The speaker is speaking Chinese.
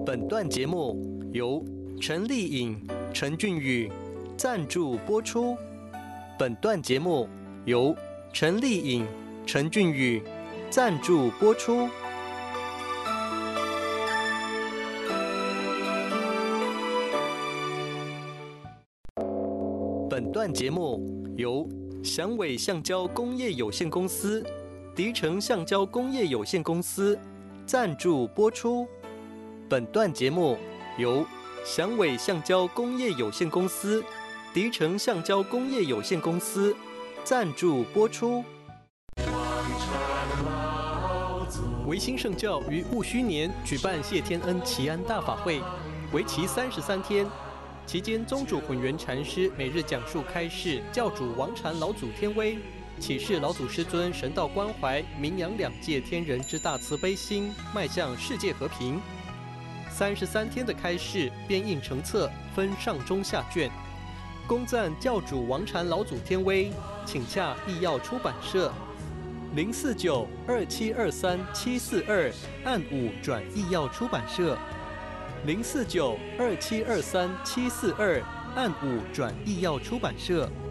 本段节目由陈立颖、陈俊宇赞助播出。本段节目由陈立颖、陈俊宇赞助播出。本段节目由祥伟橡胶工业有限公司、迪诚橡胶工业有限公司赞助播出。本段节目由祥伟橡胶工业有限公司、迪诚橡胶工业有限公司赞助播出。维新圣教于戊戌年举办谢天恩祈安大法会，为期33天。期间，宗主混元禅师每日讲述开示教主王禅老祖天威，启示老祖师尊神道关怀，名扬两界天人之大慈悲心，迈向世界和平。33天的开示编印成册，分上中下卷。恭赞教主王禅老祖天威，请洽义耀出版社049-2723-742按5转义耀出版社049-2723-742按5转义耀出版社。